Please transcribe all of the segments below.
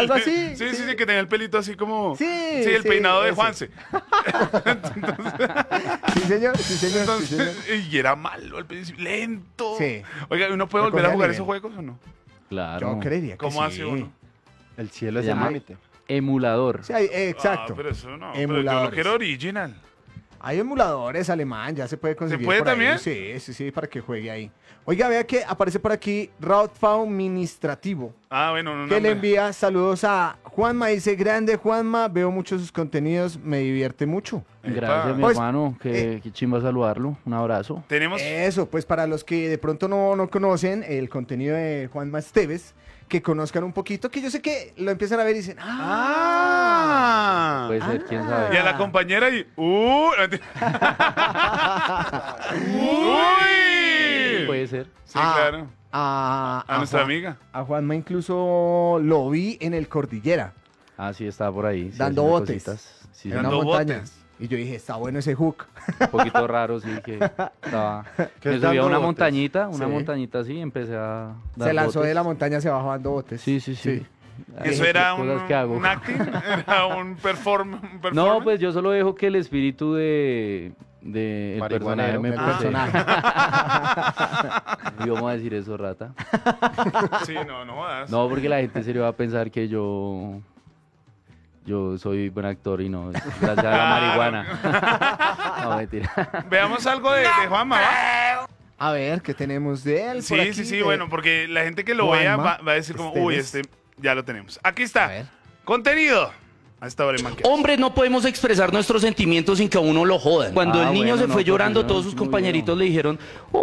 Algo así. Sí, que tenía el pelito así como... Sí, el peinado de ese. Juanse. Sí, señor, sí, señor. Entonces, y era malo al principio, lento. Sí. Oiga, ¿uno puede Pero volver a cogía jugar nivel. esos juegos o no? Claro. Yo creería que ¿Cómo sí. hace uno? El cielo es Se el llama límite. emulador. Sí, exacto. Ah, pero eso no. Pero yo lo Emuladores. quiero original. Hay emuladores alemán, ya se puede conseguir. puede por ahí. también? Sí, para que juegue ahí. Oiga, vea que aparece por aquí Rautfau Administrativo, Ah, bueno, no. que le envía saludos a Juanma. Dice, grande Juanma, veo muchos sus contenidos, me divierte mucho. Gracias, mi Pues, hermano. Qué chimba saludarlo. Un abrazo. Tenemos... Eso, pues para los que de pronto no conocen el contenido de Juanma Esteves, que conozcan un poquito, que yo sé que lo empiezan a ver y dicen, ¡Ah! Puede ser, quién Y sabe. a la compañera y... ¡Uy! Puede ser. Sí, claro. a A nuestra Juan- amiga. A Juanma incluso lo vi en el Cordillera, Ah, sí, estaba por ahí. sí, dando haciendo botes. cositas. Sí, en sí, una Dando montaña. botes. Y yo dije, está bueno ese hook. un poquito raro, sí, que estaba... ¿Qué Me es subí a dando una botes? montañita así, empecé a dar Se lanzó botes. de la montaña hacia abajo dando botes. Sí. ¿Eso era Cosas que hago. un acting? ¿Era un performance? No, pues yo solo dejo que el espíritu de el personaje Marihuanero. me El pulse. personaje. Y vamos a decir eso, rata. Sí, no jodas. No, porque la gente se le va a pensar que yo soy buen actor y no, gracias a la marihuana. No, mentira. Veamos algo de Juanma, ¿va? A ver, ¿qué tenemos de él? por aquí? Sí, bueno, porque la gente que lo Juanma vea va a decir como, uy, Esteves. ya lo tenemos. Aquí A está. ver. Contenido. A esta hora, man. Hombres no podemos expresar nuestros sentimientos sin que a uno lo jodan. Cuando Ah, el niño bueno, se no, fue porque llorando, no, todos sus muy compañeritos bien. le dijeron,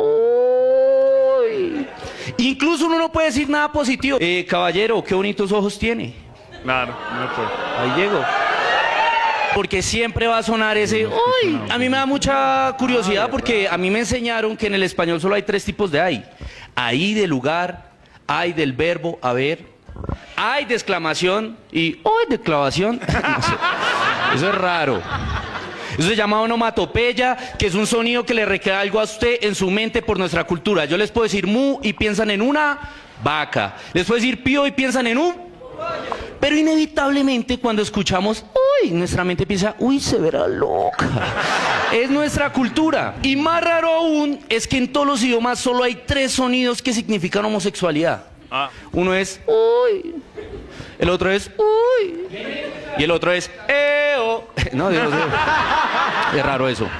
¡Uy! Incluso uno no puede decir nada positivo. Caballero, qué bonitos ojos tiene. Claro, no puedo. Ahí llego. Porque siempre va a sonar ese, ¡Uy! A mí me da mucha curiosidad porque a mí me enseñaron que en el español solo hay 3 tipos de ay. Ay de lugar, ay del verbo haber, ay de exclamación y ¡Uy! De clavación. No sé. Eso es raro. Eso se llama onomatopeya, que es un sonido que le recrea algo a usted en su mente por nuestra cultura. Yo les puedo decir mu y piensan en una vaca. Les puedo decir pío y piensan en un... Pero inevitablemente cuando escuchamos, uy, nuestra mente piensa, uy, se verá loca. Es nuestra cultura. Y más raro aún es que en todos los idiomas solo hay 3 sonidos que significan homosexualidad. Ah, Uno es, uy. El otro es, uy. Y el otro es, eo. No, Dios mío. Es raro eso.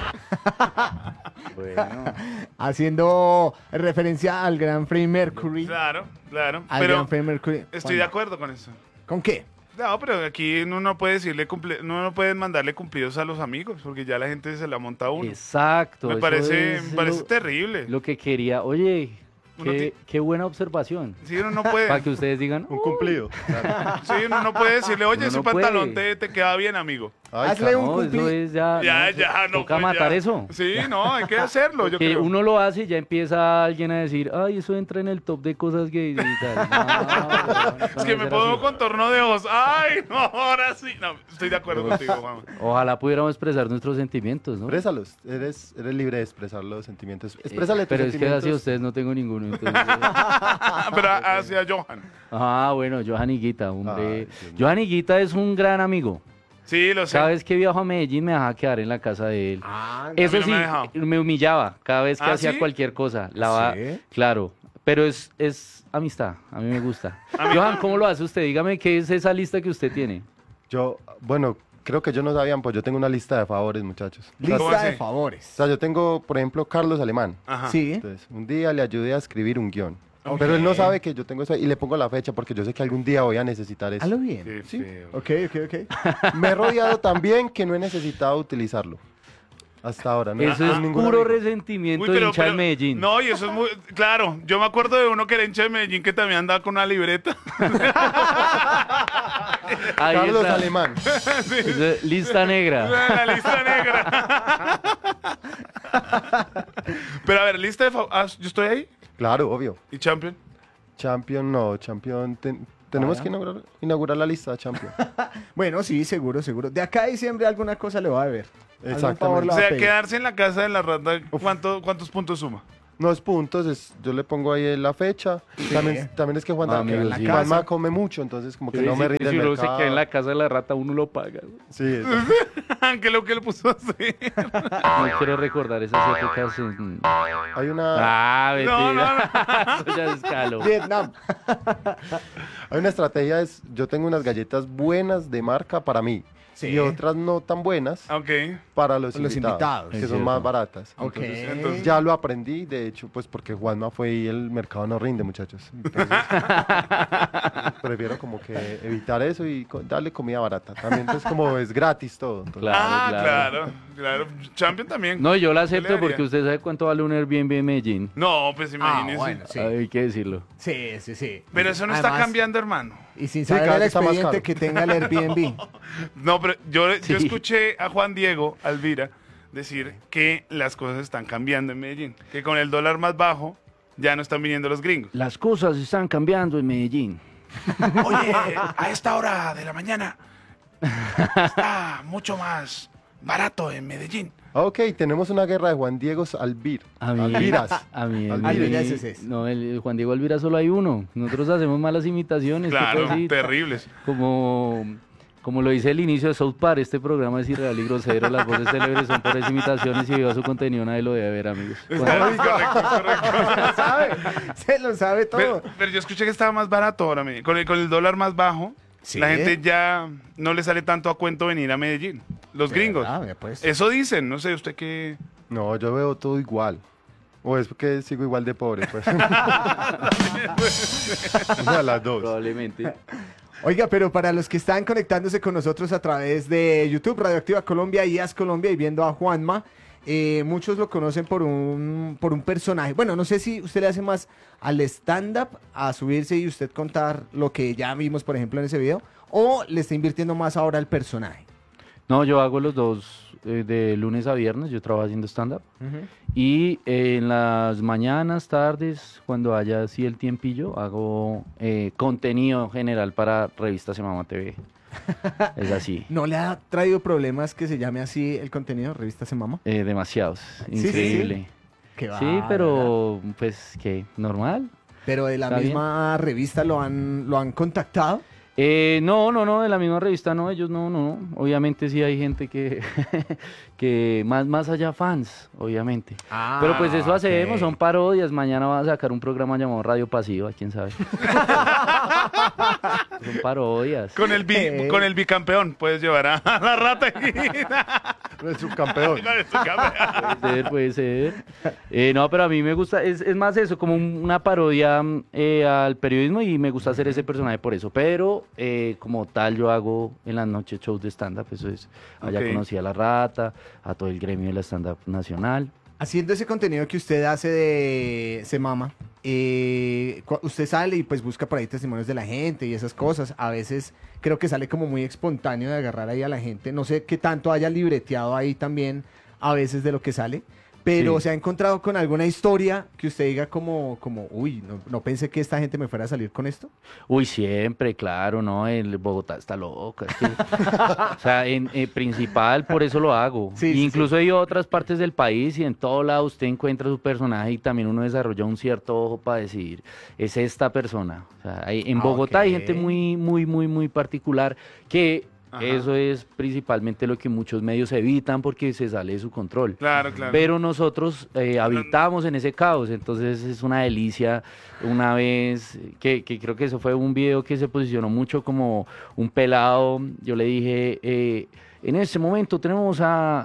Bueno, Haciendo referencia al gran Freddie Mercury. claro. Al Pero gran Freddie Mercury. estoy de acuerdo con eso. ¿Con qué? No, pero aquí uno no puede decirle uno no puede mandarle cumplidos a los amigos, porque ya la gente se la monta a uno. exacto. Me eso parece es terrible. lo que quería. Oye, Uno qué buena observación. Sí, uno no puede. Para que ustedes digan, Un cumplido. Sí, uno no puede decirle, oye, Uno ese no pantalón puede. te queda bien, amigo. Ay, Hazle caramba. un no, eso cumplido. es ya. Ya, no. Toca pues matar ya. eso. Sí, no, hay que hacerlo, yo Que creo. uno lo hace y ya empieza alguien a decir, ay, eso entra en el top de cosas gays y tal. No, Es que me pongo contorno de ojos. Ay, no, ahora sí. No, estoy de acuerdo contigo, Juan. Ojalá pudiéramos expresar nuestros sentimientos, ¿no? Exprésalos. Eres libre de expresar los sentimientos. Exprésale tus Pero es que sentimientos. hacia ustedes no tengo ninguno. Entonces, Pero hacia Johan. bueno, Johan Higuita, hombre. Ay, Dios mío. Johan Higuita es un gran amigo. Sí, lo sé. Cada vez que viajo a Medellín me dejaba quedar en la casa de él. Ah, Eso a mí no sí, me ha dejado. me humillaba cada vez que ¿Ah, hacía sí? cualquier cosa. ¿Sí? Claro, pero es amistad, a mí me gusta. A mí- Johan, ¿cómo lo hace usted? Dígame qué es esa lista que usted tiene. Bueno, creo que ellos no sabían, pues yo tengo una lista de favores, muchachos. ¿Cómo lista de así? favores. O sea, yo tengo, por ejemplo, Carlos Alemán. Ajá. Sí. Entonces, un día le ayudé a escribir un guión. Pero él no sabe que yo tengo eso y le pongo la fecha porque yo sé que algún día voy a necesitar eso. Hazlo bien. Qué Sí. feo. Ok. Me he rodeado tan bien que no he necesitado utilizarlo. Hasta ahora, ¿no? Eso Con es ningún puro amigo. resentimiento de hincha de Medellín. No, y eso es muy... Claro, yo me acuerdo de uno que era hincha de Medellín que también andaba con una libreta. Ahí Carlos está. Alemán. Eso es lista negra. La lista negra. Pero a ver, lista de favores. ¿Yo estoy ahí? Claro, obvio. ¿Y Champion? Champion, no, Champion. Tenemos que inaugurar la lista de Champion. Bueno, sí, seguro. De acá a diciembre alguna cosa le va a deber. Algún Exactamente. favor le O va a sea, pedir. quedarse en la casa de la rata, ¿cuántos puntos suma? No es puntos, yo le pongo ahí la fecha. También es que Amigos, sí. Juanma come mucho, entonces como que no me rinde Si el uno se mercado. queda en la casa de la rata, uno lo paga. Sí, eso. ¿Qué es lo que le puso así? No quiero recordar esas épocas. Hay una, Mentira. Eso ya es calo. Vietnam. hay una estrategia, yo tengo unas galletas buenas de marca para mí. Sí. Y otras no tan buenas Ok. para los Los invitados, invitados. que Es son cierto. más baratas. Ok. Entonces, Ya lo aprendí, de hecho, pues porque Juanma fue y el mercado no rinde, muchachos. Entonces, prefiero como que evitar eso y darle comida barata. También pues como es gratis todo. entonces- Claro. Claro. Champion también. No, yo la ¿Qué le acepto daría? porque usted sabe cuánto vale un Airbnb en Medellín. No, pues imagínese. bueno, sí. Hay que decirlo. Sí. Pero eso no está Además, cambiando, hermano. Y sin Sí, saber cada el vez está más expediente caro. que tenga el Airbnb. No, pero yo Sí. escuché a Juan Diego Alvira decir que las cosas están cambiando en Medellín. Que con el dólar más bajo ya no están viniendo los gringos. Las cosas están cambiando en Medellín. Oye, a esta hora de la mañana está mucho más barato en Medellín. Ok, tenemos una guerra de Juan Diego Alviras. A mí, Alviras es. No, el Juan Diego Alvira solo hay uno. Nosotros hacemos malas imitaciones. ¿qué Claro, puedo decir? terribles. Como lo dice el inicio de South Park, este programa es irreal y grosero. Las voces célebres son pobres imitaciones y debido a su contenido nadie lo debe ver, amigos. Correcto. Se lo sabe todo. Pero yo escuché que estaba más barato ahora. Con el dólar más bajo, Sí. la gente ya no le sale tanto a cuento venir a Medellín. Los gringos. Ah, vea, pues. Eso dicen, no sé, usted qué... No, yo veo todo igual. O es porque sigo igual de pobre, pues. Una de las dos. Probablemente. Oiga, pero para los que están conectándose con nosotros a través de YouTube, Radioactiva Colombia y As Colombia y viendo a Juanma, muchos lo conocen por un personaje. Bueno, no sé si usted le hace más al stand-up, a subirse y usted contar lo que ya vimos, por ejemplo, en ese video, o le está invirtiendo más ahora al personaje. No, yo hago los dos de lunes a viernes, yo trabajo haciendo stand-up. Y en las mañanas, tardes, cuando haya así el tiempillo, hago contenido general para Revista Se Mama TV. Es así. ¿No le ha traído problemas que se llame así el contenido, Revista Se Mama? Demasiados. Sí, sí, Increíble. Que va, Sí, ¿verdad? pero pues que normal. Pero de la ¿Está misma revista lo han contactado. No, de la misma revista no, ellos no. Obviamente sí hay gente que, que más allá fans, obviamente. Pero pues eso hacemos, son parodias. Mañana va a sacar un programa llamado Radio Pasiva, quién sabe. Son parodias. Con el bicampeón puedes llevar a la rata y... El subcampeón. Con el subcampeón. Puede ser. No, pero a mí me gusta, es más eso, como una parodia al periodismo y me gusta hacer ese personaje por eso. Pero como tal yo hago en las noches shows de stand-up, eso es. Allá Ok. conocí a La Rata, a todo el gremio de la stand-up nacional. Haciendo ese contenido que usted hace de Se Mama, usted sale y pues busca por ahí testimonios de la gente y esas cosas. A veces creo que sale como muy espontáneo de agarrar ahí a la gente. No sé qué tanto haya libreteado ahí también a veces de lo que sale. Pero Sí. se ha encontrado con alguna historia que usted diga como uy, no pensé que esta gente me fuera a salir con esto. Uy, siempre, claro, ¿no? El Bogotá está loco. Es que, o sea, en principal, por eso lo hago. Sí, sí, Incluso hay otras partes del país y en todo lado usted encuentra su personaje y también uno desarrolla un cierto ojo para decir, es esta persona. O sea, en Bogotá hay gente ok. muy particular que Ajá. eso es principalmente lo que muchos medios evitan porque se sale de su control. Claro. Pero nosotros habitamos en ese caos, entonces es una delicia. Una vez que creo que eso fue un video que se posicionó mucho como un pelado, yo le dije, en este momento tenemos a,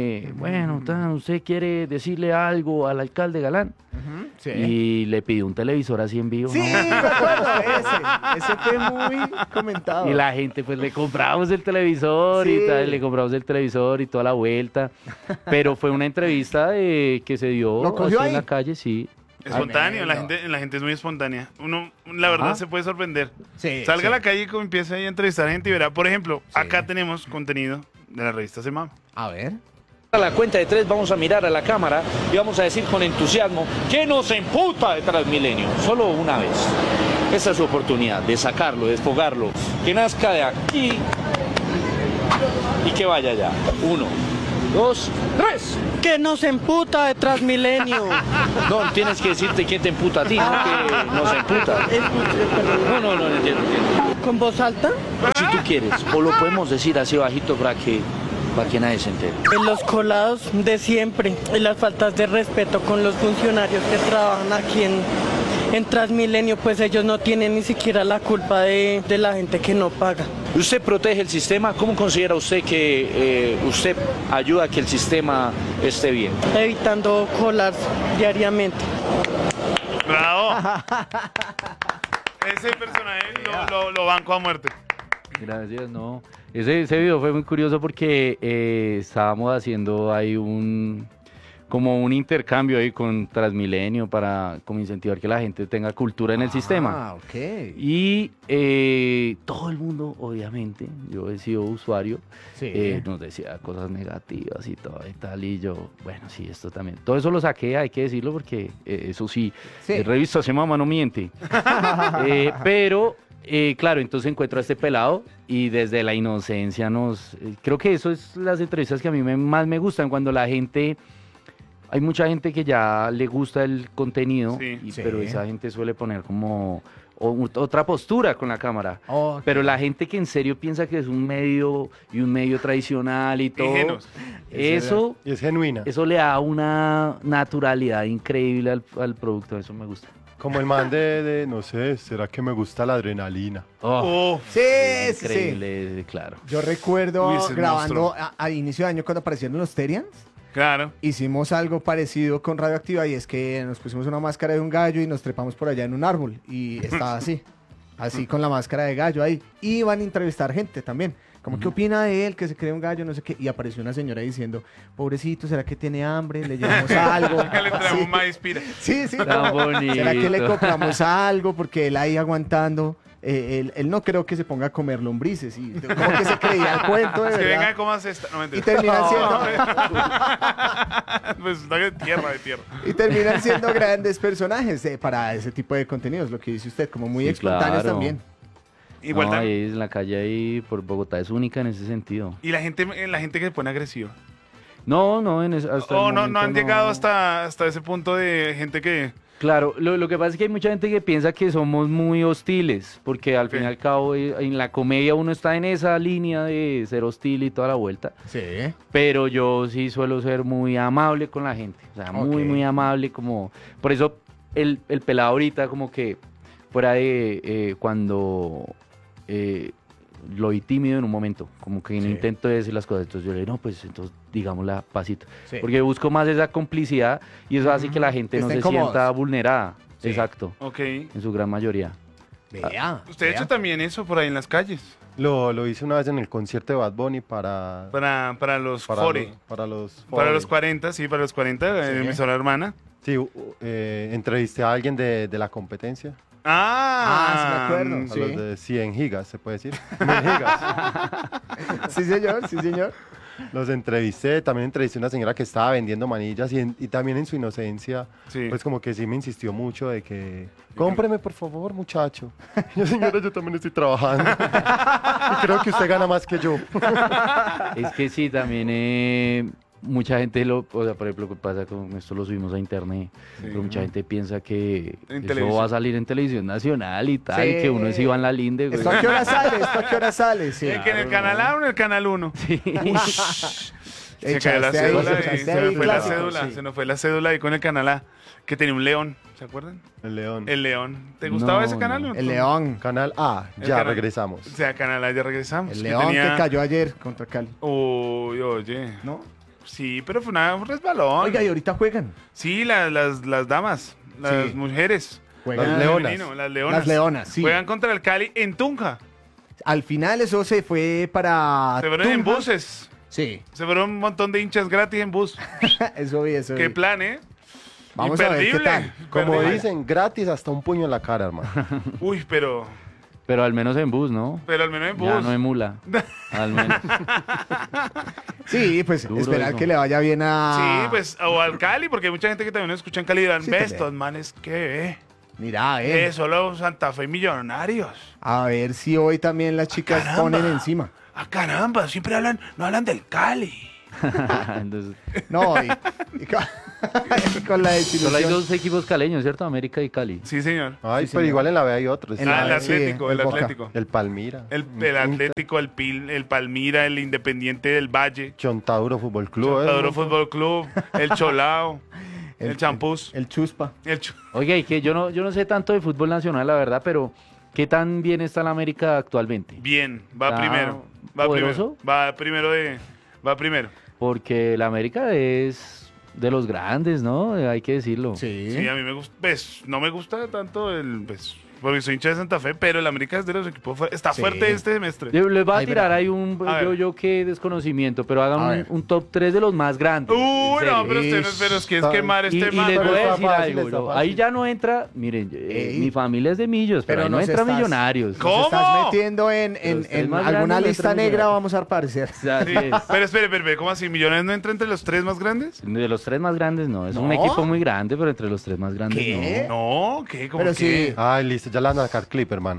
usted quiere decirle algo al alcalde Galán, Sí. y le pidió un televisor así en vivo. Sí, ¿no? me acuerdo de ese fue muy comentado. Y la gente, pues le compramos el televisor Sí. y tal, le compramos el televisor y toda la vuelta. Pero fue una entrevista que se dio ¿Lo cogió así ahí? en la calle, sí. Espontáneo, la Tremendo. gente es muy espontánea. Uno, la verdad, Ajá. se puede sorprender. Sí, Salga sí. a la calle y empieza ahí a entrevistar gente y verá. Por ejemplo, acá tenemos contenido de la revista Se Mama. A ver. A la cuenta de 3 vamos a mirar a la cámara y vamos a decir con entusiasmo que nos emputa de Transmilenio. Solo una vez. Esta es su oportunidad de sacarlo, de desfogarlo, que nazca de aquí y que vaya allá. 1, 2, 3. Que nos emputa de Transmilenio. No, tienes que decirte quién te emputa a ti, no que nos emputa. No, entiendo. ¿Con voz alta? Si tú quieres, o lo podemos decir así bajito para que nadie se entere. Los colados de siempre y las faltas de respeto con los funcionarios que trabajan aquí en Transmilenio, pues ellos no tienen ni siquiera la culpa de la gente que no paga. ¿Usted protege el sistema? ¿Cómo considera usted que usted ayuda a que el sistema esté bien? Evitando colas diariamente. ¡Bravo! Ese personaje lo banco a muerte. Gracias, no. Ese video fue muy curioso porque estábamos haciendo ahí como un intercambio ahí con Transmilenio para como incentivar que la gente tenga cultura en el sistema. Ah, ok. Y todo el mundo, obviamente, yo he sido usuario, Sí. nos decía cosas negativas y todo y tal, y yo, bueno, sí, esto también. Todo eso lo saqué, hay que decirlo, porque eso sí, Sí. revista se mamá no miente. Pero, claro, entonces encuentro a este pelado y desde la inocencia creo que eso es las entrevistas que a mí más me gustan, cuando la gente... Hay mucha gente que ya le gusta el contenido, Sí. pero esa gente suele poner como otra postura con la cámara. Ok. Pero la gente que en serio piensa que es un medio tradicional y todo, Ingenuos. eso Y es genuina. le da una naturalidad increíble al producto, eso me gusta. Como el man de, no sé, ¿será que me gusta la adrenalina? Oh, Sí, sí, sí. Increíble, claro. Yo recuerdo Uy, ese grabando monstruo. a inicio de año cuando aparecieron los Terians. claro. Hicimos algo parecido con Radioactiva y es que nos pusimos una máscara de un gallo y nos trepamos por allá en un árbol y estaba así con la máscara de gallo ahí. Y iban a entrevistar gente también. Como, ¿qué opina de él? Que se cree un gallo, no sé qué. Y apareció una señora diciendo, pobrecito, ¿será que tiene hambre? ¿Le llevamos algo? Que le traemos Sí. maíz pira. Sí, sí. Tan bonito. ¿Será que le compramos algo? Porque él ahí aguantando. Él no creo que se ponga a comer lombrices. Y como que se creía el cuento de Que verdad. venga, comas esta. No, Y mentira. terminan siendo... Pues está de tierra. Y terminan siendo grandes personajes para ese tipo de contenidos, lo que dice usted, como muy Sí, espontáneos claro. también. Igual No, también. ahí en la calle ahí por Bogotá es única en ese sentido. Y la gente que se pone agresiva. No, hasta el No momento han llegado hasta ese punto de gente que... Claro, lo que pasa es que hay mucha gente que piensa que somos muy hostiles, porque al Ok. fin y al cabo en la comedia uno está en esa línea de ser hostil y toda la vuelta, Sí. pero yo sí suelo ser muy amable con la gente, o sea, muy, Ok. muy amable, como, por eso el pelado ahorita como que fuera de cuando lo vi tímido en un momento, como que no Sí. intento decir las cosas, entonces yo le digo, no, pues entonces digámosla pasito, Sí. porque busco más esa complicidad y eso hace que la gente Que no estén se sienta cómodos. vulnerada, Sí. exacto, Ok. en su gran mayoría. Vea. Usted ha hecho también eso por ahí en las calles. Lo hice una vez en el concierto de Bad Bunny para Para los para fore. los- para los Para fore. los 40, sí, para los 40, Sí. emisora hermana. Sí, entrevisté a alguien de la competencia. sí me acuerdo. A Sí. los de 100 gigas, se puede decir. 1000 gigas. Sí, señor, sí, señor. Los entrevisté, también entrevisté a una señora que estaba vendiendo manillas y también en su inocencia, Sí. pues como que sí me insistió mucho de que, cómpreme por favor, muchacho. Y yo, señora, yo también estoy trabajando. Y creo que usted gana más que yo. Es que sí, también mucha gente o sea, por ejemplo, lo que pasa con esto lo subimos a internet, pero mucha gente piensa que En eso televisión. va a salir en televisión nacional y tal, Sí. y que uno es Iván Lalinde, güey. ¿Esto a qué hora sale? ¿Esto a qué hora sale? Sí. Que en el canal A o en el canal 1. Sí. Se cayó la Echaste ahí, cédula y echaste se ahí nos fue la clásico, cédula. sí. Se nos fue la cédula ahí con el canal A, que tenía un león. ¿Se acuerdan? El León. El león. ¿Te gustaba No, ese canal? no. El León. Canal A, El ya canal- regresamos. O sea, canal A, ya regresamos. El León que cayó ayer contra Cali. Uy, oye. ¿No? Sí, pero fue un resbalón. Oiga, y ahorita juegan. Sí, las damas, las Sí. mujeres. Juegan. Las leonas. Femenino, las leonas. Las leonas, sí. Juegan contra el Cali en Tunja. Al final eso se fue para... Se fueron en Tunja. buses. Sí, Se fueron un montón de hinchas gratis en bus. eso vi, eso vi. Qué plan, ¿eh? Vamos a ver qué Imperdible. tal. Como Imperdible. dicen, gratis hasta un puño en la cara, hermano. Uy, pero Pero al menos en bus, ¿no? al menos en bus. Ya no en mula. Al menos. Sí, pues Duro esperar eso. que le vaya bien a... Sí, pues, o al Cali, porque hay mucha gente que también nos escucha en Cali y dirán, Sí, ve también. estos manes que Mira, solo Santa Fe y Millonarios. a ver si hoy también las chicas Caramba. ponen encima. Ah, caramba, siempre no hablan del Cali. Entonces, No, y con la solo hay desilusión. 2 equipos caleños, ¿cierto? América y Cali. Sí, señor. Ay, Sí, pero señor. igual en la B hay otros. En la El B, Atlético, sí, el el Boca. Atlético. El Palmira. El Atlético, el Palmira, el Independiente del Valle, Chontaduro Fútbol Club. Chontaduro Fútbol Club, el Cholao, el Champús, El Chuspa. el Chu- Oiga, y que yo no sé tanto de fútbol nacional, la verdad, pero ¿qué tan bien está la América actualmente? Bien, va ¿Está primero. Va poderoso? primero. Va primero. Porque la América es de los grandes, ¿no? Hay que decirlo. Sí, a mí me gusta, pues, no me gusta tanto pues, porque soy hincha de Santa Fe, pero el América es de los equipos está Sí. fuerte este semestre. Les voy a Ay, tirar verá. ahí un A ver. yo que desconocimiento, pero hagan A un, ver. un top 3 de los más grandes. en No, serio. pero es que es quemar Y, este y man. les pero voy a está decir fácil, algo, está ¿no? fácil. Ahí ya no entra, miren, Ey. mi familia es de Millos, pero, Pero ahí no nos entra estás- Millonarios. ¿Cómo? Nos estás metiendo en Los tres en más alguna grandes lista entran negra, millonarios. vamos a aparecer. O sea, Sí. Pero espere, ¿cómo así? ¿Millones no entra entre los 3 más grandes? de los 3 más grandes no, es un ¿No? equipo muy grande, pero entre los 3 más grandes ¿Qué? No, ¿qué? ¿Cómo Pero qué? sí. Ay, listo, ya la van a sacar clip, hermano.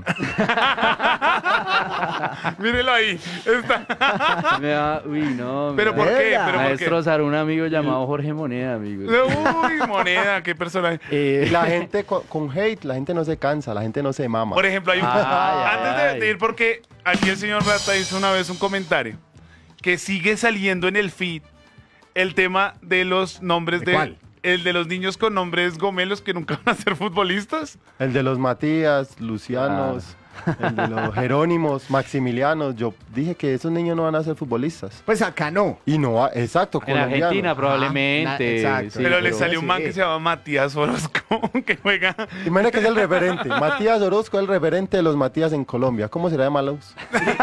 Mírelo ahí. Está. no. Uy, no. ¿Pero me por va qué? Verga. ¿Pero a por qué? destrozar un amigo llamado Jorge Moneda, amigos. Uy, Moneda, qué personaje. Y la gente con hate, la gente no se cansa, la gente no se mama. Por ejemplo, hay un... Ay, Antes ay. de ir, porque aquí el señor Rata hizo una vez un comentario que sigue saliendo en el feed el tema de los nombres ¿De de... cuál? El de los niños con nombres gomelos que nunca van a ser futbolistas. El de los Matías, Lucianos, el de los Jerónimos, Maximilianos. Yo dije que esos niños no van a ser futbolistas. Pues acá no. Y no, exacto, En Argentina colombianos. probablemente. exacto. sí, pero le salió un sí. man que se llama Matías Orozco, que juega... Imagina que es el referente. Matías Orozco es el referente de los Matías en Colombia. ¿Cómo será de malos?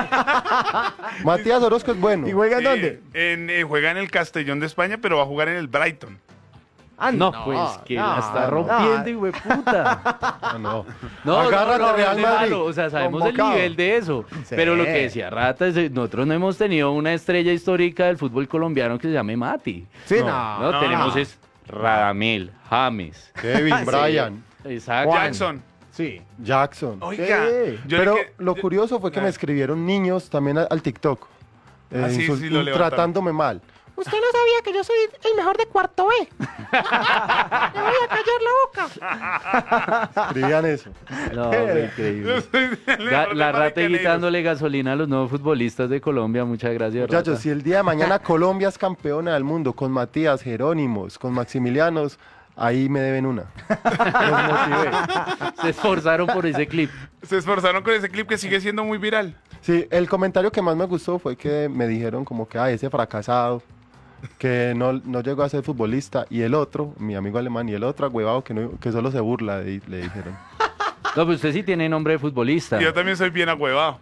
Matías Orozco es bueno. ¿Y juegan Sí, dónde? juega en el Castellón de España, pero va a jugar en el Brighton. Ah, No, pues que la está rompiendo, hijo de puta. No. No, Agárrate, no, Real es de Madrid. malo, o sea, sabemos Convocado. el nivel de eso. Sí. Pero lo que decía Rata es nosotros no hemos tenido una estrella histórica del fútbol colombiano que se llame Mati. Sí, No. no. No, tenemos es Radamel, James. Kevin, Sí. Brian, Exacto. Jackson. Sí. Jackson. Oiga, Sí. yo Pero le que- lo curioso fue que me escribieron niños también al TikTok. Ah, sí, sí, lo levantaron. tratándome mal. Usted no sabía que yo soy el mejor de cuarto B. Le voy a callar la boca. Escribían eso. No, fue increíble. La Rata quitándole gasolina a los nuevos futbolistas de Colombia. Muchas gracias, Muchachos, Rata. si el día de mañana Colombia es campeona del mundo con Matías, Jerónimos, con Maximilianos, ahí me deben una. Los motivé. Se esforzaron por ese clip. Se esforzaron con ese clip que sigue siendo muy viral. Sí, el comentario que más me gustó fue que me dijeron como que, ese fracasado, que no llegó a ser futbolista, y el otro, mi amigo alemán, y el otro agüevado que solo se burla, le dijeron. No, pues usted sí tiene nombre de futbolista. Y yo también soy bien agüevado.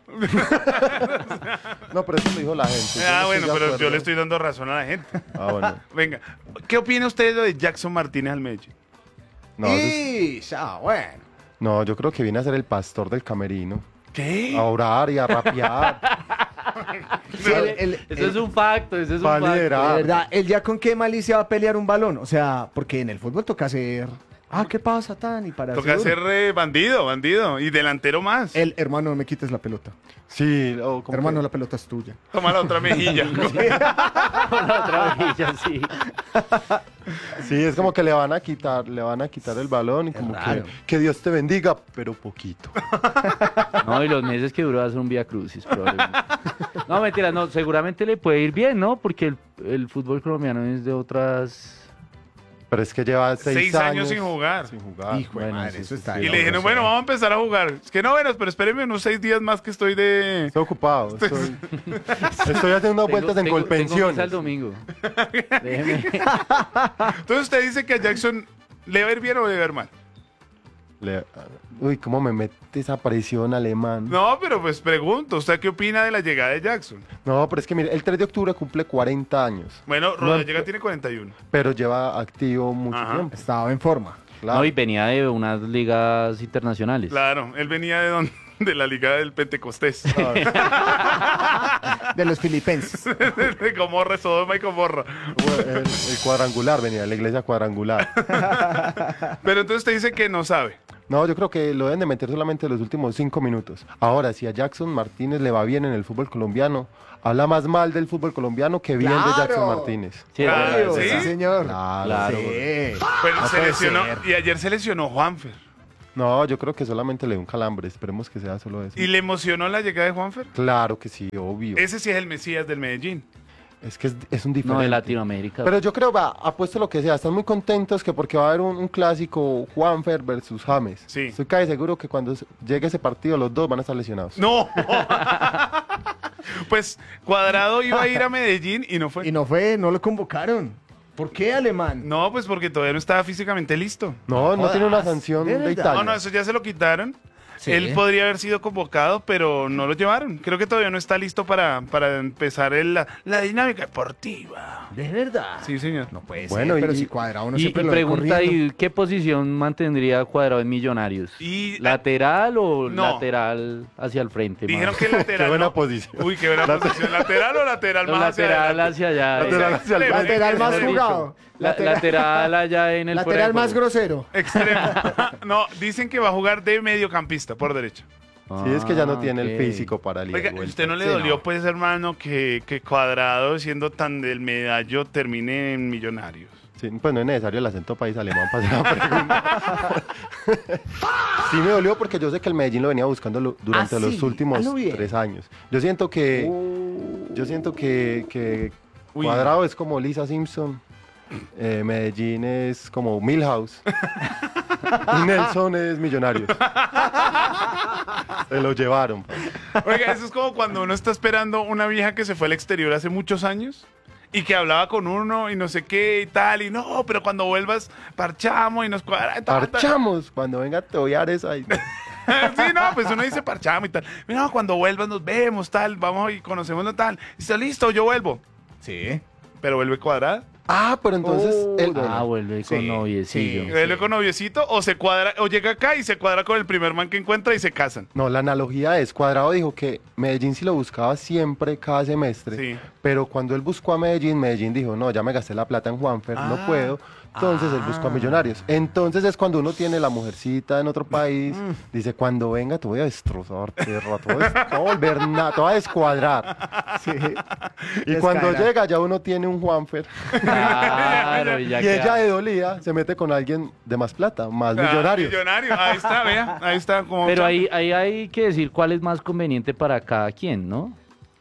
No, pero eso lo dijo la gente. yo no Ah, estoy bueno, de pero yo acuerdo. le estoy dando razón a la gente. Ah, bueno. Venga, ¿qué opina usted de lo de Jackson Martínez al Medellín? No, Bueno. no, yo creo que viene a ser el pastor del camerino. ¿Qué? A orar y a rapear. Sí, Eso es un facto, eso es un Va a facto. liderar. de verdad, ¿él ya con qué malicia va a pelear un balón? O sea, porque en el fútbol toca hacer... ¿qué pasa, tan? Y para Toca ser bandido y delantero más. El hermano, no me quites la pelota. Sí, o como Hermano, que- la pelota es tuya. Toma la otra mejilla. Con la otra mejilla, sí. sí, es como que le van a quitar el balón y como raro. que Dios te bendiga, pero poquito. No, y los meses que duró hacer un Vía Crucis, probablemente. No, mentira, no, seguramente le puede ir bien, ¿no? Porque el fútbol colombiano es de otras... Pero es que lleva 6 años sin jugar. Sin jugar. Hijo de bueno, madre, sí, eso sí, está sí. Y bien, le dijeron, no sé. bueno, vamos a empezar a jugar. Es que no, bueno, pero espérenme unos 6 días más que estoy de... Estoy ocupado. Estoy haciendo vueltas en tengo Colpensiones. misa el domingo. Déjeme. Entonces usted dice que a Jackson le va a ir bien o le va a ir mal. Uy, cómo me mete esa presión alemán. No, pero pues pregunto, ¿usted qué opina de la llegada de Jackson? No, pero es que mire, el 3 de octubre cumple 40 años, Bueno, No, Rodallega tiene 41. pero lleva activo mucho Ajá. tiempo. Estaba en forma. Claro. No, y venía de unas ligas internacionales. Claro, él venía de donde, de la liga del Pentecostés. De los filipenses. De Gomorra, Sodoma y Gomorra. El cuadrangular venía, la iglesia cuadrangular. Pero entonces usted dice que no sabe. No, yo creo que lo deben de meter solamente los últimos 5 minutos. Ahora, si a Jackson Martínez le va bien en el fútbol colombiano, habla más mal del fútbol colombiano que bien de ¡Claro! Jackson Martínez. Sí, es Claro, verdad, Obvio, es ¿sí? verdad. sí, señor. Claro. Sí. Pero No se puede lesionó, ser. y ayer se lesionó Juanfer. No, yo creo que solamente le dio un calambre. Esperemos que sea solo eso. ¿Y le emocionó la llegada de Juanfer? Claro que sí, obvio. Ese sí es el Mesías del Medellín. Es que es un No, diferente. de Latinoamérica. Pero yo creo, apuesto lo que sea, están muy contentos que porque va a haber un clásico Juanfer versus James. Sí. Estoy casi seguro que cuando llegue ese partido los dos van a estar lesionados. ¡No! Pues Cuadrado iba a ir a Medellín y no fue. Y no fue, no lo convocaron. ¿Por qué, Alemán? No, pues porque todavía no estaba físicamente listo. No, no tiene una jodas, sanción ¿de de verdad? Italia. No, no, eso ya se lo quitaron. Sí. Él podría haber sido convocado, pero no lo llevaron. Creo que todavía no está listo para empezar la dinámica deportiva. ¿De verdad? Sí, señor. No puede Bueno, ser, pero y- si Cuadrado no Y siempre lo ve pregunta, corriendo. ¿y qué posición mantendría Cuadrado en Millonarios? Y- ¿Lateral o No. lateral hacia el frente? Dijeron más? que lateral. Qué buena no. posición. Uy, qué buena posición. ¿Lateral o lateral No, más hacia lateral adelante? hacia allá. Lateral hacia el frente. Lateral más Mejor jugado. dicho. Lateral allá en el fuera Lateral de más juego. grosero. Extremo. No, dicen que va a jugar de mediocampista por derecha. Sí, es que ya no Ah, tiene ok. el físico para el ida y Oiga, vuelta. ¿usted no le Sí, dolió, no. pues, hermano, que Cuadrado, siendo tan del medallo, termine en Millonarios? Sí, pues no es necesario el acento país alemán para hacer la pregunta. Sí me dolió porque yo sé que el Medellín lo venía buscando durante Ah, los sí, últimos hazlo bien. 3 años. Yo siento que Uy. Cuadrado es como Lisa Simpson, Medellín es como Milhouse y Nelson es Millonario. Se lo llevaron. Pa. Oiga, eso es como cuando uno está esperando una vieja que se fue al exterior hace muchos años y que hablaba con uno y no sé qué y tal, y no, pero cuando vuelvas parchamos y nos cuadra. y tal, tal. Parchamos, cuando venga te voy a dar esa. Sí, no, pues uno dice parchamos y tal. Mira, cuando vuelvas nos vemos, tal, vamos y conocemos tal. Y está listo, yo vuelvo. Sí. Pero vuelve Cuadrado. Ah, pero entonces Vuelve con Sí, noviecillo. sí. Vuelve con noviecito o se cuadra, o llega acá y se cuadra con el primer man que encuentra y se casan. No, la analogía es, Cuadrado dijo que Medellín sí lo buscaba siempre, cada semestre, Sí. pero cuando él buscó a Medellín, Medellín dijo, no, ya me gasté la plata en Juanfer, no puedo, entonces él buscó a Millonarios. Entonces es cuando uno tiene la mujercita en otro país, dice, cuando venga te voy a destrozar, perro, te voy a volver nada, te voy a descuadrar. Sí. Y Les cuando caerá. llega ya uno tiene un Juanfer, Claro, y ya y ella queda- de dolía se mete con alguien de más plata, más Ah, millonarios. Millonario, ahí está, vea, ahí está. Como Pero ahí hay que decir cuál es más conveniente para cada quien, ¿no?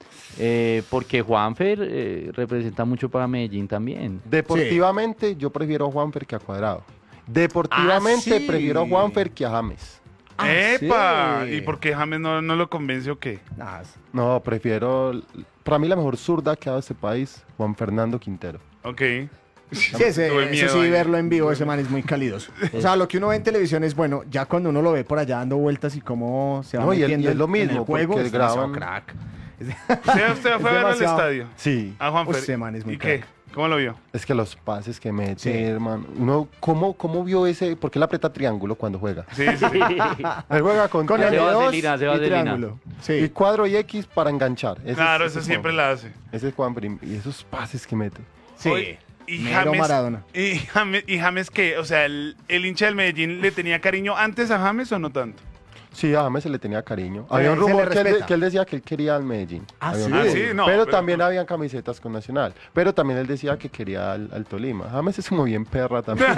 Porque Juanfer representa mucho para Medellín también. Deportivamente yo prefiero a Juanfer que a Cuadrado. Deportivamente Ah, sí. prefiero a Juanfer que a James. ¡Epa! sí. ¿Y por qué James no lo convence o qué? Ah, No, prefiero... Para mí la mejor zurda que ha dado este país, Juan Fernando Quintero. Ok. sí, Tuve ese miedo sí, ahí. verlo en vivo, ese man es muy calidoso. O sea, lo que uno ve en televisión es bueno, ya cuando uno lo ve por allá dando vueltas y cómo se va No, y metiendo es lo en el mismo, juego, porque es demasiado graban- crack. ¿Usted fue a verlo al demasiado. estadio? Sí, A Juanfer. Ese man es muy ¿Y qué? crack. ¿Cómo lo vio? es que los pases que mete, Sí. hermano. Uno, ¿cómo vio ese? ¿Por qué él aprieta triángulo cuando juega? Sí, sí. Él juega con Con Hace el triángulo vaselina, hace y vaselina. triángulo. y Sí. cuadro y X para enganchar. Claro, ese eso siempre la hace. Ese es Juan y esos pases que mete. Sí. Oye, y Mero James, Maradona. y James, ¿qué? O sea, el hincha del Medellín le tenía cariño antes a James o no tanto? Sí, a James se le tenía cariño. Pero Había un se le rumor respeta. que él decía que él quería al Medellín. Ah, Había un sí. rumor. Ah, sí, no, pero pero- también habían camisetas con Nacional. Pero también él decía que quería al Tolima. James es como bien perra también.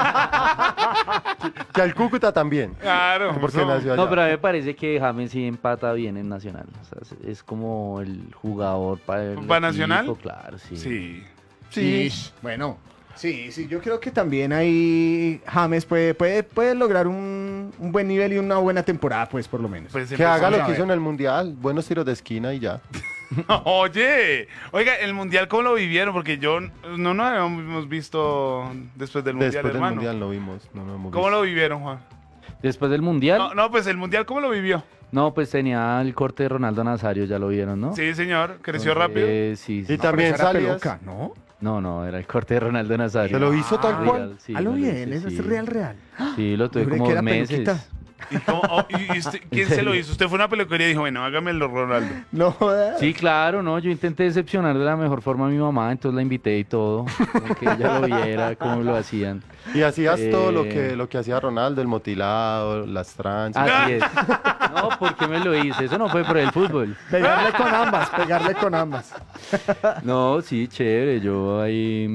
que al Cúcuta también. Claro. Porque no. nació allá. No, pero a mí me parece que James sí empata bien en Nacional. O sea, es como el jugador para el ¿Para Nacional? equipo, claro, sí. Sí. Sí. Bueno, sí, yo creo que también ahí James puede lograr un buen nivel y una buena temporada, pues, por lo menos. Pues Que haga lo a que ver. hizo en el Mundial. Buenos tiros de esquina y ya. Oye, oiga, el Mundial, ¿cómo lo vivieron? Porque yo no nos habíamos visto después del Mundial, Después del hermano. Mundial no vimos. No hemos ¿Cómo visto. lo vivieron, Juan? Después del Mundial, No, pues el Mundial, ¿cómo lo vivió? no, pues tenía el corte de Ronaldo Nazario, ya lo vieron, ¿no? Sí, señor, creció Entonces, rápido. Sí, Y sí. también Pero esa era salías. peluca, ¿no? No, era el corte de Ronaldo Nazario. ¿Se lo hizo tal Real, cual? sí, A lo me bien, hice, eso sí. es real. Sí, lo tuve Yo creí como que 2 era meses. peluquita. ¿Y quién se lo hizo? Usted fue a una peluquería y dijo, bueno, hágamelo, Ronaldo. No jodas. Sí, claro, no, yo intenté decepcionar de la mejor forma a mi mamá, entonces la invité y todo, como que ella lo viera, cómo lo hacían. Y hacías todo Eh, lo que hacía Ronaldo, el motilado, las tranzas. Así es. No, ¿por qué me lo hice? Eso no fue por el fútbol. Pegarle con ambas, pegarle con ambas. No, sí, chévere, yo ahí...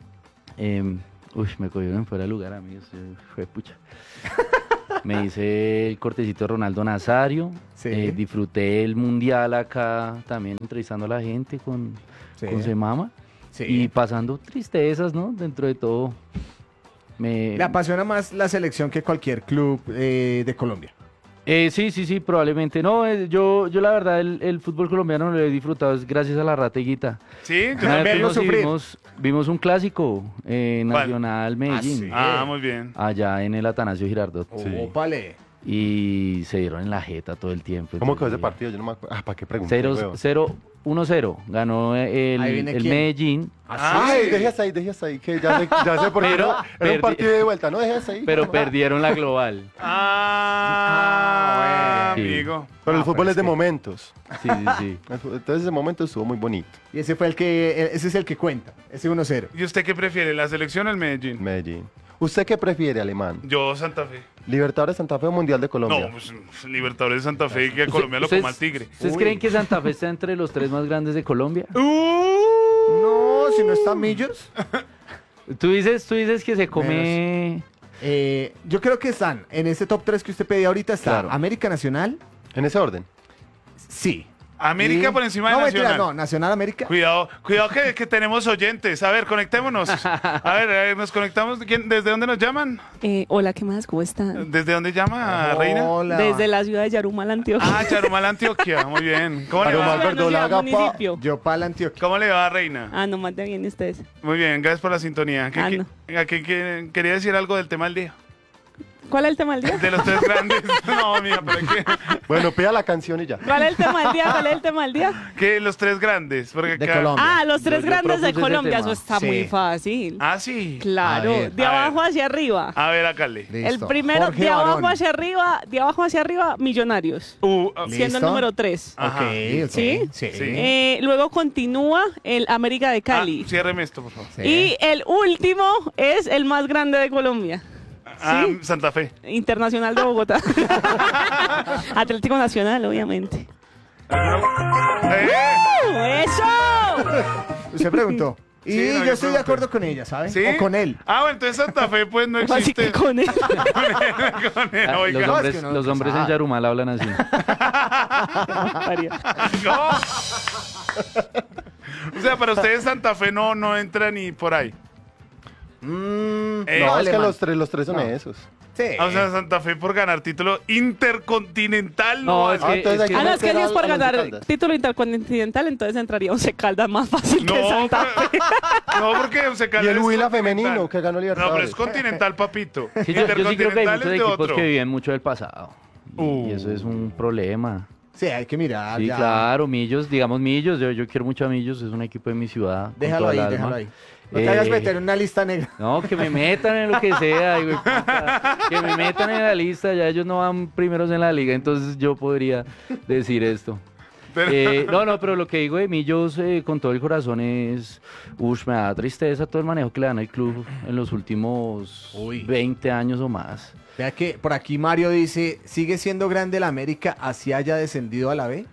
me cogieron fuera de lugar, amigos, fue pucha. Me hice el cortecito de Ronaldo Nazario, Sí. Disfruté el mundial acá también entrevistando a la gente con Semama Sí. y pasando tristezas, ¿no? Dentro de todo. Le apasiona más la selección que cualquier club de Colombia. Sí, probablemente. No, yo la verdad el fútbol colombiano lo he disfrutado es gracias a la Rateguita. Sí, yo Una vez también. verlo fuimos y sufrir. vimos un clásico Nacional Medellín, sí. Ah, muy bien. allá en el Atanasio Girardot. Ópale. Y se dieron en la jeta todo el tiempo. ¿Cómo quedó ese Entonces, partido? Yo no me acuerdo. ¿Para qué pregunté, huevón? 1-0. Ganó Ahí viene el quién. Medellín, Ay, déjese ahí, que ya sé por qué. Pero Era un perdí- partido de vuelta, ¿no? Déjese ahí. pero perdieron la global. bueno. Amigo. Pero el Ah, fútbol pero es es de que- momentos. Sí. Entonces ese momento estuvo muy bonito. Y ese es el que cuenta, ese 1-0. ¿Y usted qué prefiere, la selección o el Medellín? Medellín. ¿Usted qué prefiere, alemán? Yo, Santa Fe. ¿Libertadores Santa Fe o Mundial de Colombia? No, pues Libertadores de Santa Fe, que Colombia lo ¿Ustedes- coma al Tigre. ¿Ustedes Uy. creen que Santa Fe está entre los 3 más grandes de Colombia? No, si no está Millos. Tú dices que se come... Yo creo que están en ese top 3 que usted pedía ahorita. Está Claro. América Nacional. En ese orden. Sí. América Y- por encima de no, Nacional. mentira, no, Nacional América. Cuidado que tenemos oyentes. A ver, conectémonos. A ver, nos conectamos. ¿Desde dónde nos llaman? Hola, ¿qué más? ¿Cómo están? ¿Desde dónde llama, Reina? Hola. Desde la ciudad de Yarumal, Antioquia. Ah, Charumal, Antioquia. Muy bien. ¿Cómo le Charumal, va? Ciudad, no ciudad, verdolaga, pa. municipio. Yo para Antioquia. ¿Cómo le va, Reina? Ah, no, más de bien ustedes. Muy bien, gracias por la sintonía. Ah, no. Quería decir algo del tema del día. ¿Cuál es el tema del día? De los 3 grandes. No, mía, pero Bueno, pida la canción y ya. ¿Cuál es el tema del día? ¿Cuál es el tema del día? que los 3 grandes. Porque De acá- Colombia. Ah, los 3 Yo grandes de propuse ese Colombia. tema. Eso está Sí. muy fácil. Ah, sí. Claro, A ver, de a ver. abajo hacia arriba. A ver, acá le. El Listo. primero, Jorge de abajo Barón. hacia arriba, Millonarios. Siendo el ¿Listo? número 3. Ajá. Ok. ¿Sí? Sí. Luego continúa el América de Cali. Ciérreme esto, por favor. Sí. Y el último es el más grande de Colombia. Ah, ¿Sí? Santa Fe. Internacional de Bogotá. Atlético Nacional, obviamente. ¡Eso! Usted preguntó. Y Sí, no, yo yo estoy de pregunté. acuerdo con ella, ¿sabe? ¿Sí? O con él. Ah, bueno, entonces Santa Fe pues no Así existe. que con él. Con él, Ah, oiga. los No, es hombres, que uno los nunca hombres en sabe. Yarumal hablan así. No. O sea, para ustedes Santa Fe no entra ni por ahí. Mm, Eh, No, es que alemán. los tres son No. esos. Sí. O sea, Santa Fe por ganar título intercontinental no. No, es vale. que- entonces hay Ah, no, es que meter si es por al Once ganar Caldas. título intercontinental, entonces entraría Once Caldas más fácil que No, Santa Fe. no, porque se Y el Huila femenino que ganó No, pero Libertadores. es continental, papito. Sí, yo sí creo que hay Intercontinental muchos es de equipos otro. que viven mucho del pasado. Y eso es un problema. Sí, hay que mirar. Sí, ya. claro, Millos, digamos Millos, yo quiero mucho a Millos, es un equipo de mi ciudad. con Déjalo toda ahí, el alma. déjalo ahí. No te hagas Eh, meter en una lista negra. No, que me metan en lo que sea, hijo de puta. Que me metan en la lista, ya ellos no van primeros en la liga, entonces yo podría decir esto. Pero- No, pero lo que digo de Millos con todo el corazón es, me da tristeza todo el manejo que le dan al club en los últimos 20 años o más. Vea que por aquí Mario dice, ¿sigue siendo grande la América así haya descendido a la B?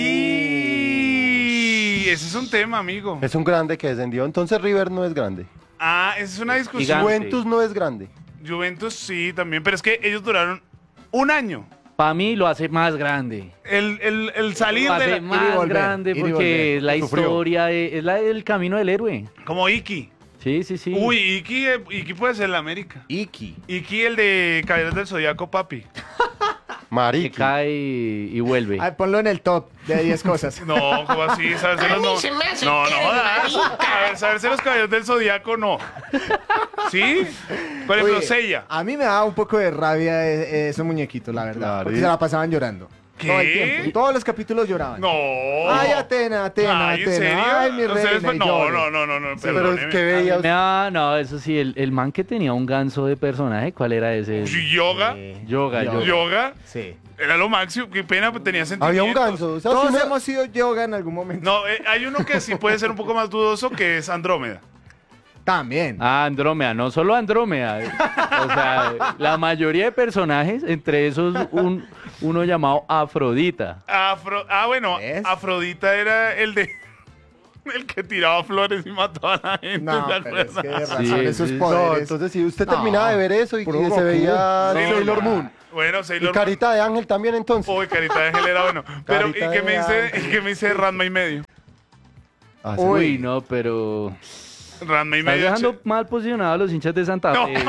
Y ese es un tema, amigo. Es un grande que descendió. Entonces River no es grande. Ah, esa es una discusión. Gigante. Juventus no es grande. Juventus sí, también, pero es que ellos duraron un año. Para mí lo hace más grande. El salir Lo de hace la... ir y más volver, grande ir y porque volver. es la Sufrió. historia, es el camino del héroe. Como Iki. Sí. Uy, Iki puede ser la América. Iki. Iki, el de Caballeros del Zodiaco, papi. Que Mariqui. cae y vuelve. Ay, ponlo en el top de 10 cosas. No, como así, sabérselos no. se me hace No, que no, eres jodas. marica. A ver, saberse los Caballeros del Zodiaco, no. ¿Sí? Por ejemplo, Oye, Seiya. a mí me daba un poco de rabia esos muñequitos, la verdad. Claro, Porque y- se la pasaban llorando. ¿Qué? Todo el tiempo. Todos los capítulos lloraban. No. Ay, Atena, Atena, Ay, ¿en Atena. serio? Ay, mi ¿Ustedes reina. y no, llore. no, Pero es perdóneme. que veía... No, eso sí, el man que tenía un ganso de personaje, ¿cuál era ese? Yoga. Yoga. Yoga. Sí. Era lo máximo. Qué pena, pues tenía sentimientos. Había un ganso. O sea, Todos si uno- hemos sido yoga en algún momento. No, hay uno que sí puede ser un poco más dudoso, que es Andrómeda. También. Ah, Andrómeda, no solo Andrómeda. O sea, la mayoría de personajes, entre esos uno llamado Afrodita. Bueno, ¿Ves? Afrodita era el que tiraba flores y mató a la gente, No, ¿se pero es acuerdan? que de razón Sí, esos sí. No, poderes. entonces si usted No, terminaba de ver eso y puro que se Goku. veía Sailor Moon. Bueno, Y Sailor Moon. Carita de Ángel también entonces. Uy, Carita de Ángel era bueno. Pero, ¿y Carita qué de me dice Ranma y medio? Ah, sí. Uy, no, pero... Ranma y Estás medio. dejando mal posicionado a los hinchas de Santa Fe. ¿ves?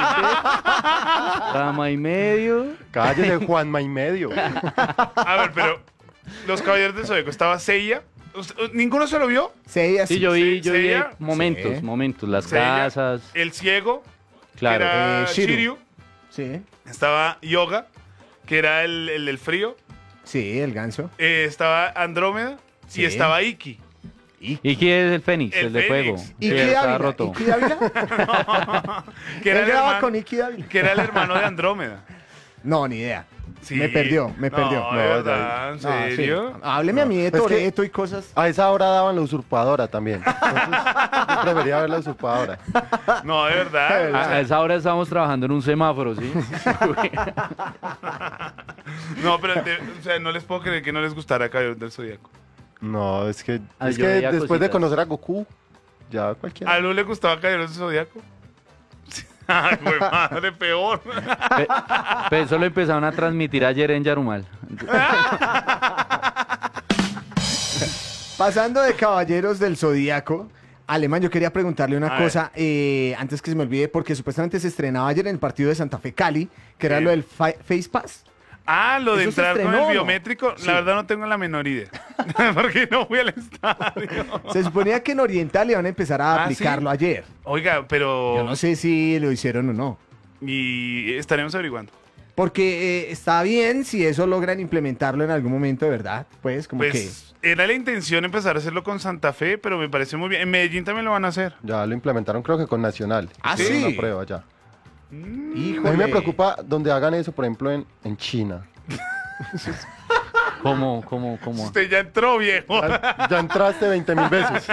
Rama y medio. Cállese, Juanma y medio. A ver, pero los Caballeros del Zodíaco, estaba Seiya. ¿Ninguno se lo vio? Sí, así. Sí, yo vi Seiya. momentos, Sí. momentos, las Seiya, casas, El Ciego, claro. que era Shiryu. Shiryu. Sí. Estaba Yoga, que era el del frío. Sí, el ganso. Estaba Andrómeda Sí. y estaba Iki. ¿Y quién es el Fénix? El El, de Fénix. fuego. ¿Y Sí, qué estaba Dávila? roto. ¿Iki Dávila? Que era, Él el grababa hermano, con Iki Dávila. que era el hermano de Andrómeda. No, ni idea. Sí. Me perdió, me perdió. No, No, de ya- verdad, ¿en No, sí. serio? Hábleme a mí de Es que- Toretto y cosas. A esa hora daban la usurpadora también. Entonces, yo prefería ver la usurpadora. No, de verdad. A esa hora estamos trabajando en un semáforo, ¿sí? No, pero o sea, no les puedo creer que no les gustara Caballeros del Zodíaco. No, es que Yo veía después de cositas. conocer a Goku, ya cualquiera. ¿A Lu le gustaba Caballeros del Zodíaco? Ay, güey, madre, peor. Pero eso lo empezaron a transmitir ayer en Yarumal. Pasando de Caballeros del Zodíaco, Alemán, yo quería preguntarle una A ver. cosa antes que se me olvide, porque supuestamente se estrenaba ayer en el partido de Santa Fe Cali, que era Sí. lo del Face Pass. Ah, lo de Eso se entrar con estrenó, el ¿no? biométrico, Sí. la verdad no tengo la menor idea. Porque no fui al estadio. Se suponía que en Oriental iban a empezar a ¿Ah, aplicarlo sí? ayer. Oiga, pero... Yo no sé si lo hicieron o no. Y estaremos averiguando. Porque está bien si eso logran implementarlo en algún momento de verdad. Pues como Pues era la intención empezar a hacerlo con Santa Fe, pero me parece muy bien. En Medellín también lo van a hacer. Ya lo implementaron creo que con Nacional. ¿Ah, Hicieron sí? una prueba ya. que... A mí Híjole. me preocupa donde hagan eso, por ejemplo, en China. ¿Cómo? Usted ya entró, viejo. Ya entraste 20.000 veces.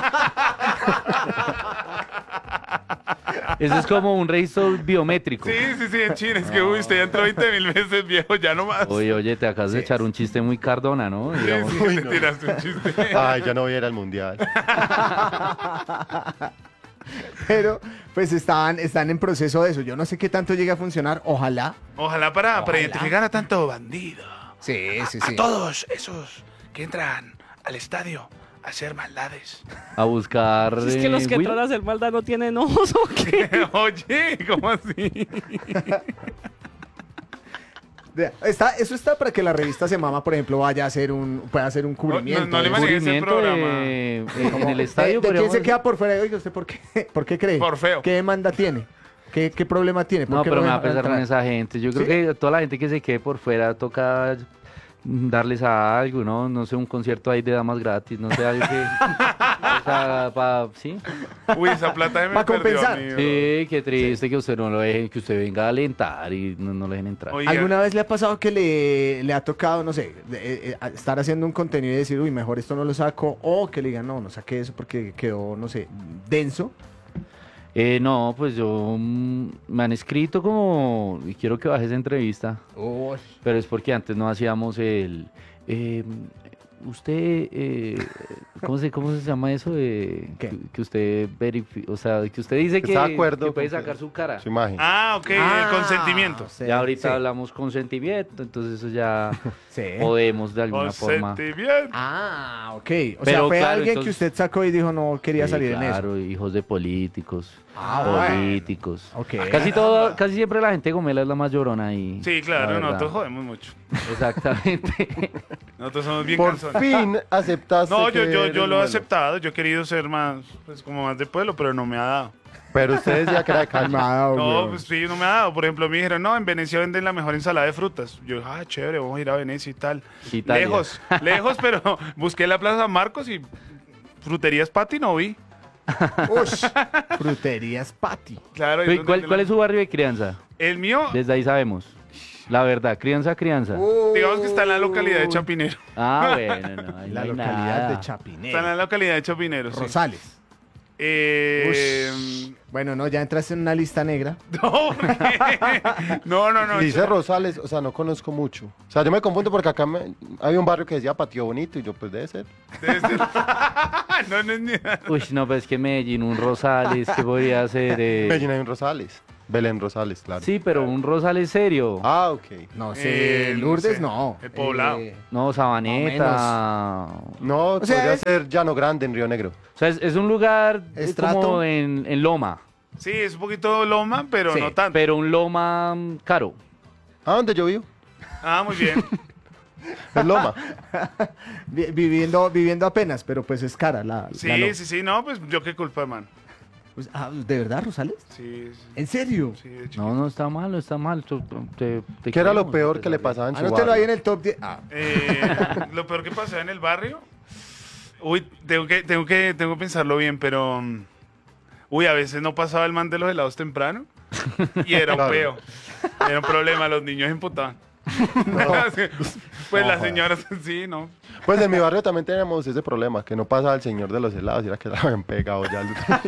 Eso es como un registro biométrico. Sí, en China. Es que uy, usted ya entró 20.000 veces, viejo, ya no más. Oye, te acabas de echar un chiste muy Cardona, ¿no? Sí, Digamos. sí, le tiraste un chiste. Ay, ya no voy a ir al mundial. Pero pues están en proceso de eso. Yo no sé qué tanto llega a funcionar. Ojalá. Ojalá para identificar a tanto bandido. Sí, sí, A todos esos que entran al estadio a hacer maldades. A buscar. Es que los que Will. entran a hacer maldad no tienen ojos o qué. Oye, ¿cómo así? Eso está para que la revista Semama, por ejemplo, pueda hacer un cubrimiento. no le de eso. manejes ese Cubrimiento en el estadio. ¿De quién podríamos se hacer- queda por fuera? Oiga, ¿usted por qué cree? Por feo. ¿Qué demanda tiene? ¿Qué problema tiene? ¿Por No, qué pero me va a deja pesar con entrar? esa gente. Yo creo ¿Sí? que toda la gente que se quede por fuera toca darles a algo, ¿no? No sé, un concierto ahí de damas gratis, no sé, algo que... o sea, ¿sí? Uy, esa plata se me Pa' perdió, compensar. amigo. Sí, qué triste que usted no lo deje, que usted venga a alentar y no lo dejen entrar. Oiga, ¿Alguna vez le ha pasado que le ha tocado, no sé, estar haciendo un contenido y decir, uy, mejor esto no lo saco? O que le digan, no saqué eso porque quedó, no sé, denso. No, pues me han escrito como, y quiero que baje esa entrevista, pero es porque antes no hacíamos usted, ¿cómo se llama eso? Que usted o sea, que usted dice Que que, está de acuerdo que puede con sacar su cara. Su imagen. Ah, ok, Ah, el consentimiento. sí, Ya ahorita sí, hablamos consentimiento, entonces eso ya sí. podemos de alguna forma. Consentimiento. Ah, ok. O sea, Pero fue claro, alguien que entonces- usted sacó y dijo no quería Sí, salir en eso. claro, hijos de políticos, Ah, bueno. políticos. Ok. Casi siempre la gente gomela es la más llorona y Sí, claro, la verdad. nosotros jodemos mucho. Exactamente. Nosotros somos bien Por canzones. fin aceptaste No, que yo eres yo lo he modelo. aceptado. Yo he querido ser más, pues como más de pueblo, pero no me ha dado. Pero usted decía que era de calle. Me ha dado, No, weón. pues sí, no me ha dado. Por ejemplo, me dijeron, no, en Venecia venden la mejor ensalada de frutas. Yo, chévere, vamos a ir a Venecia y tal. Italia. Lejos, pero busqué la Plaza San Marcos y fruterías Pati no vi. Ush, fruterías Patty. Claro. y Pero, no ¿Cuál, entendí cuál la- es su barrio de crianza? El mío, Desde ahí sabemos. La verdad, crianza. digamos que está en la localidad de Chapinero. Ah, bueno, no, ahí no La hay localidad nada. de Está en Chapinero. la localidad de Chapinero, sí. Rosales. Bueno, no, ya entraste en una lista negra. No, no. Dice Rosales, o sea, no conozco mucho. O sea, yo me confundo porque acá hay un barrio que decía Patio Bonito y yo, pues debe ser. Debe ser. No es ni... Uy, no, pero es que Medellín, un Rosales, ¿qué podría ser? Medellín hay un Rosales. Belén Rosales, claro. Sí, pero un Rosales serio. Ah, ok. No sé, no Lourdes sé. no. El Poblado. No, Sabaneta. No, sea, podría es- ser Llano Grande en Río Negro. O sea, es un lugar Estrato. como en Loma, Sí, es un poquito loma, pero Sí, no tanto. pero un Loma caro. Ah, ¿dónde yo vivo? Ah, muy bien. Es Loma. Viviendo apenas, pero pues es cara la Sí, la sí, no, pues yo qué culpa, man. Pues, ¿de verdad, Rosales? Sí, sí, ¿En serio? sí, de chiquito. No, no está mal, no está mal. ¿Qué era lo peor que le pasaba en su Anótelo ahí barrio? en el top 10. Lo peor que pasaba en el barrio. Uy, tengo que pensarlo bien, pero. Uy, a veces no pasaba el man de los helados temprano. Y era un Claro. peo. Era un problema, los niños imputaban. Pues las señoras, sí, ¿no? Pues en mi barrio también teníamos ese problema, que no pasaba el señor de los helados, y era que la habían pegado ya.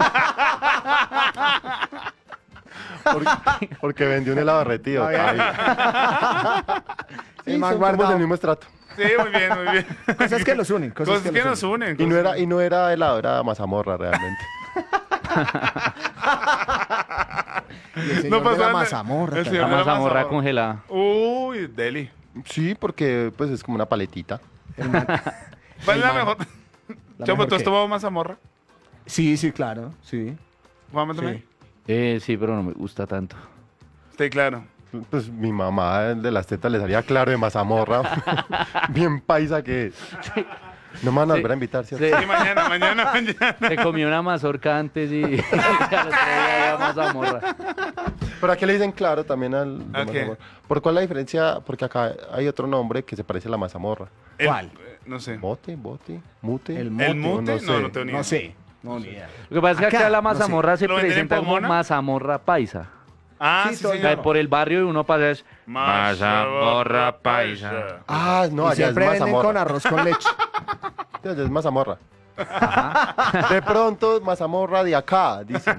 Porque vendió un helado derretido. Había- Ay. Sí, Sí, más somos guardado. del mismo estrato. Sí, muy bien, muy bien. Cosas que los unen. Cosas que nos unen. Y no era helado, era mazamorra realmente. Y el señor No de la pasaba mazamorra. el también. señor La de la mazamorra mazamorra. congelada. Uy, deli. Sí, porque pues es como una paletita. ¿Cuál es la mejor? La Chamo, mejor ¿tú has que- tomado mazamorra? Sí, sí, claro. Sí. Juanma también. Sí, pero no me gusta tanto. Sí, claro. Pues mi mamá de las tetas le salía claro de mazamorra. Bien paisa que es. No me van a Sí. volver a invitar, ¿cierto? Sí. Sí, mañana. Se comió una mazorca antes y al otro día había mazamorra. Pero aquí le dicen claro también al de ¿A qué? mazamorra. ¿Por cuál es la diferencia? Porque acá hay otro nombre que se parece a la mazamorra. ¿Cuál? No sé. Bote, mute. El ¿El mute? sé. No tengo ni idea. No sé. No, ni idea. Lo que pasa es que Acá, acá la no sé. mazamorra se ¿Lo venden en presenta como Pomona? mazamorra paisa. Ah, Sí, sí, todo O sea, señor. por el barrio de uno pasa es Mazamorra paisa. Ah, no, Y allá es siempre venden con mazamorra. arroz con leche. Allá es mazamorra. De pronto, mazamorra de acá, dicen.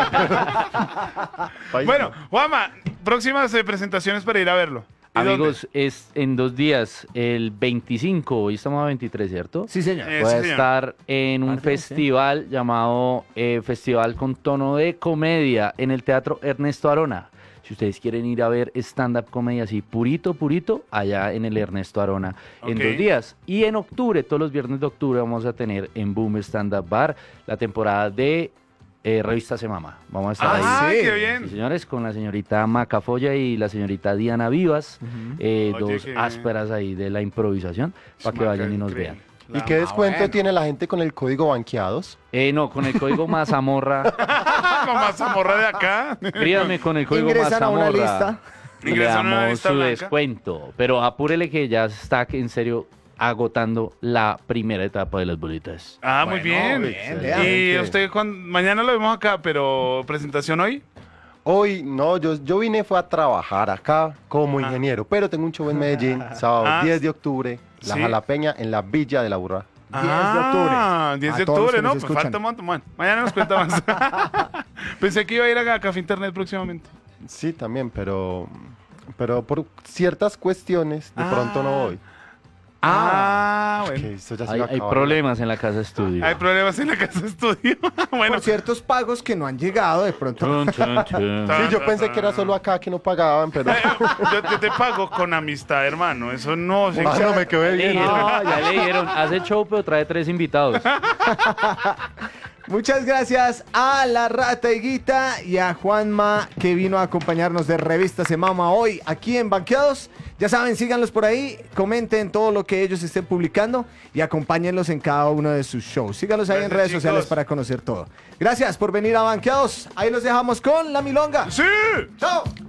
Paisa. Bueno, Juanma, próximas presentaciones para ir a verlo. ¿Y Amigos, es en 2 días, el 25, hoy estamos a 23, ¿cierto? Sí, señor. Eh, Voy sí, a señor. estar en un Parte, sí. festival llamado Festival con Tono de Comedia en el Teatro Ernesto Arona. Si ustedes quieren ir a ver stand-up comedy así purito, allá en el Ernesto Arona en Ok. 2 días. Y en octubre, todos los viernes de octubre, vamos a tener en Boom Stand Up Bar la temporada de Revista Se Mama. Vamos a estar ahí. Ah, sí. qué Sí, bien. señores, con la señorita Macafoya y la señorita Diana Vivas, Oye, dos qué bien. ásperas ahí de la improvisación, para que vayan y nos Increíble. vean. ¿Y qué descuento bueno. tiene la gente con el código banqueados? No, con el código Mazamorra, Con mazamorra de acá. escríbame con el código Ingresan a una Mazamorra lista. y le Ingresan a una damos lista su blanca. descuento. Pero apúrele que ya está en serio agotando la primera etapa de las bolitas. Ah, muy Bueno, bien. bien, Y vean. usted, mañana lo vemos acá, pero presentación hoy. Hoy, no, yo vine fue a trabajar acá como ingeniero, pero tengo un show en Medellín, sábado Ah. 10 de octubre, La Sí. Jalapeña, en la Villa de la Burra. 10 de octubre. 10 A de todos los octubre, que ¿no? nos Pues escuchan. falta un montón. Bueno, mañana nos cuenta más. Pensé que iba a ir a Café Internet próximamente. Sí, también, pero por ciertas cuestiones de pronto no voy. Bueno. Que esto ya se Hay, iba a hay acabar. problemas en la casa estudio. Hay problemas en la casa de estudio. Bueno, Por ciertos pagos que no han llegado, de pronto. Chun, chun, chun. Sí, yo pensé que era solo acá que no pagaban, pero yo te pago con amistad, hermano. Eso no se... no me quedé Le bien. dijeron, ya le dijeron, hace show pero trae 3 invitados. Muchas gracias a la Rata Higuita y a Juanma que vino a acompañarnos de Revista Se Mama hoy aquí en Banqueados. Ya saben, síganlos por ahí, comenten todo lo que ellos estén publicando y acompáñenlos en cada uno de sus shows. Síganlos ahí en Gracias, redes chicos. sociales para conocer todo. Gracias por venir a Banqueados. Ahí los dejamos con La Milonga. ¡Sí! ¡Chao!